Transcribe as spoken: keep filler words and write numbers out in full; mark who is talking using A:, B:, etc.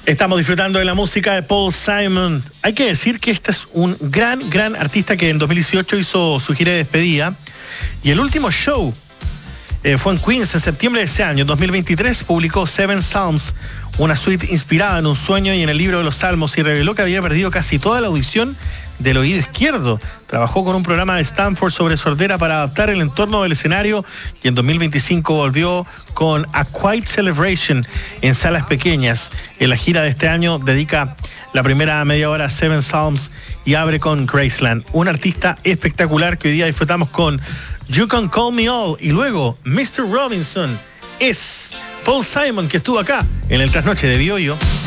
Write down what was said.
A: Estamos disfrutando de la música de Paul Simon. Hay que decir que este es un gran, gran artista que en dos mil dieciocho hizo su gira de despedida. Y el último show eh, fue en Queens en septiembre de ese año. En dos mil veintitrés publicó Seven Psalms, una suite inspirada en un sueño y en el libro de los Salmos, y reveló que había perdido casi toda la audición del oído izquierdo. Trabajó con un programa de Stanford sobre sordera para adaptar el entorno del escenario, y en dos mil veinticinco volvió con A Quiet Celebration en salas pequeñas. En la gira de este año dedica la primera media hora a Seven Psalms y abre con Graceland. Un artista espectacular que hoy día disfrutamos con You Can Call Me All, y luego mister Robinson. Es Paul Simon, que estuvo acá en el Trasnoche de Bioyo.